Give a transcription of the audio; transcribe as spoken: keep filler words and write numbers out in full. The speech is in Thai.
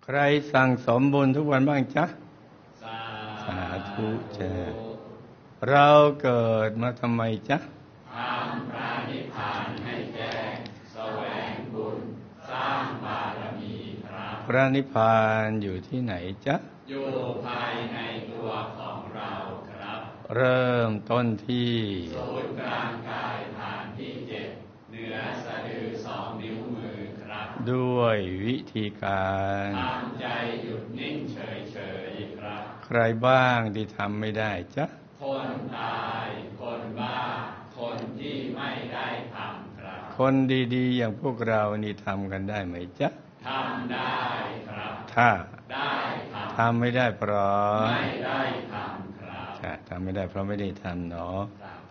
ใครสั่งสมบุญทุกวันบ้างจ๊ะสาสาธุจ้ะเราเกิดมาทำไมจ๊ะทำพระนิพพานให้แจ้งแสวงบุญสร้างบารมีครับพระนิพพานอยู่ที่ไหนจ๊ะอยู่ภายในตัวของเราครับเริ่มต้นที่ศูนย์กลางกายฐานที่เจ็ดเหนือสะดือสองนิ้วมือครับด้วยวิธีการทำใจหยุดนิ่งเฉยๆครับใครบ้างที่ทำไม่ได้จ๊ะคนตายคนบ้าคนที่ไม่ได้ทำครับคนดีๆอย่างพวกเรานี่ทำกันได้ไหมจ๊ะทำได้ครับถ้าได้ทำไม่ได้เพราะไม่ได้ทำครับทำไม่ได้เพราะไม่ได้ทำเนาะ